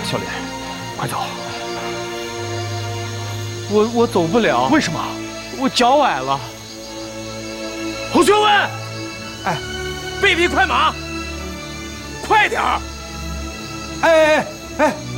小莲，快走！ 我走不了。 为什么？ 我脚崴了。 侯学文，哎，备匹快马，快点儿！ 哎哎哎哎！